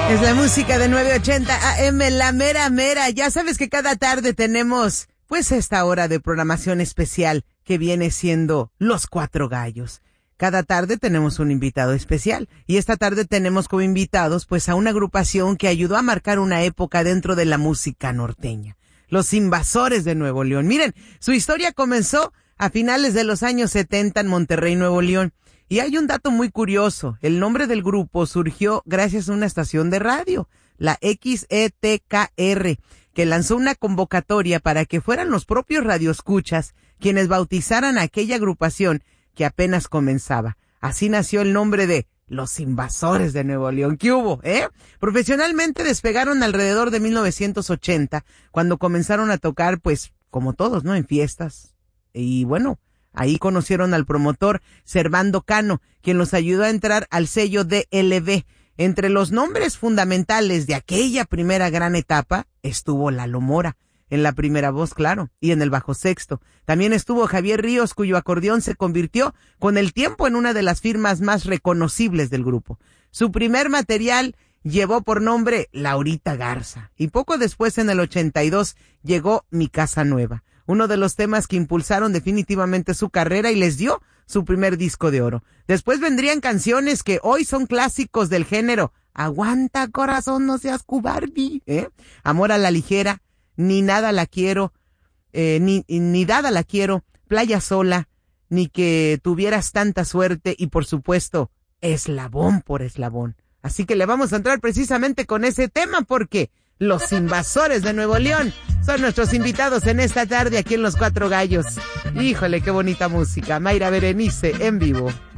Es la música de 980 AM, la mera mera. Ya sabes que cada tarde tenemos, pues, esta hora de programación especial que viene siendo Los Cuatro Gallos. Cada tarde tenemos un invitado especial y esta tarde tenemos como invitados, pues, a una agrupación que ayudó a marcar una época dentro de la música norteña. Los Invasores de Nuevo León. Miren, su historia comenzó a finales de los años 70 en Monterrey, Nuevo León. Y hay un dato muy curioso. El nombre del grupo surgió gracias a una estación de radio, la XETKR, que lanzó una convocatoria para que fueran los propios radioescuchas quienes bautizaran a aquella agrupación que apenas comenzaba. Así nació el nombre de Los Invasores de Nuevo León. ¿Qué hubo, Profesionalmente despegaron alrededor de 1980, cuando comenzaron a tocar, pues, como todos, ¿no? En fiestas. Y bueno, ahí conocieron al promotor Servando Cano, quien los ayudó a entrar al sello DLB. Entre los nombres fundamentales de aquella primera gran etapa estuvo Lalo Mora, en la primera voz, claro, y en el bajo sexto. También estuvo Javier Ríos, cuyo acordeón se convirtió con el tiempo en una de las firmas más reconocibles del grupo. Su primer material llevó por nombre Laurita Garza, y poco después, en el 82, llegó Mi Casa Nueva, uno de los temas que impulsaron definitivamente su carrera y les dio su primer disco de oro. Después vendrían canciones que hoy son clásicos del género: Aguanta corazón, no seas cobarde, Amor a la ligera, Ni nada la quiero, ni dada la quiero, Playa sola, Ni que tuvieras tanta suerte y, por supuesto, Eslabón por eslabón. Así que le vamos a entrar precisamente con ese tema porque Los Invasores de Nuevo León son nuestros invitados en esta tarde aquí en Los Cuatro Gallos. Híjole, qué bonita música. Mayra Berenice en vivo.